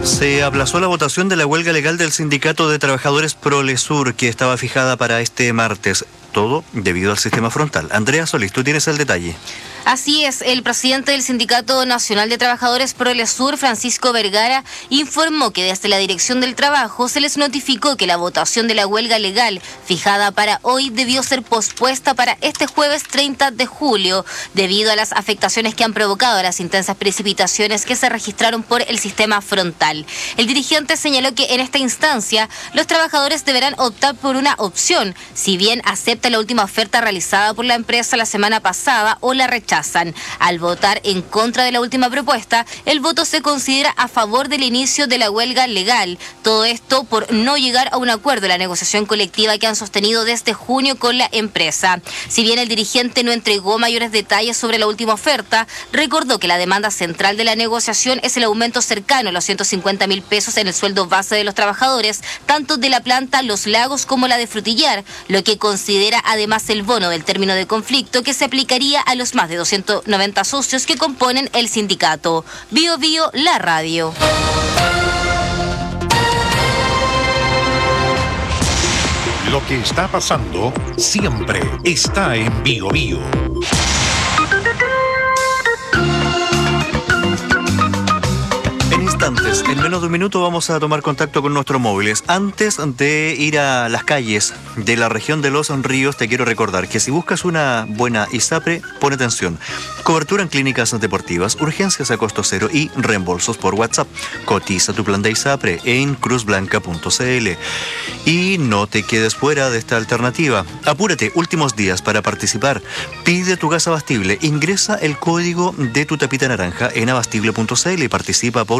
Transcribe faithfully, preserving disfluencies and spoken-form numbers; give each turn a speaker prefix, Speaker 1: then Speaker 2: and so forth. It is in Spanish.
Speaker 1: Se aplazó la votación de la huelga legal del Sindicato de Trabajadores Prolesur, que estaba fijada para este martes. Todo debido al sistema frontal. Andrea Solís, tú tienes el detalle.
Speaker 2: Así es, el presidente del Sindicato Nacional de Trabajadores Prolesur, Francisco Vergara, informó que desde la Dirección del Trabajo se les notificó que la votación de la huelga legal fijada para hoy debió ser pospuesta para este jueves treinta de julio, debido a las afectaciones que han provocado las intensas precipitaciones que se registraron por el sistema frontal. El dirigente señaló que en esta instancia los trabajadores deberán optar por una opción, si bien acepta la última oferta realizada por la empresa la semana pasada o la rechazan. Al votar en contra de la última propuesta, el voto se considera a favor del inicio de la huelga legal. Todo esto por no llegar a un acuerdo en la negociación colectiva que han sostenido desde junio con la empresa. Si bien el dirigente no entregó mayores detalles sobre la última oferta, recordó que la demanda central de la negociación es el aumento cercano a los ciento cincuenta mil pesos en el sueldo base de los trabajadores, tanto de la planta Los Lagos como la de Frutillar, lo que considera además el bono del término de conflicto que se aplicaría a los más de doscientos noventa socios que componen el sindicato. Bio Bio, la radio.
Speaker 3: Lo que está pasando siempre está en Bio Bio.
Speaker 1: Antes, en menos de un minuto vamos a tomar contacto con nuestros móviles. Antes de ir a las calles de la región de Los Ríos, te quiero recordar que si buscas una buena ISAPRE, pon atención. Cobertura en clínicas deportivas, urgencias a costo cero y reembolsos por WhatsApp. Cotiza tu plan de ISAPRE en cruz blanca punto c l. Y no te quedes fuera de esta alternativa. Apúrate, últimos días para participar. Pide tu gas abastible. Ingresa el código de tu tapita naranja en abastible punto c l y participa por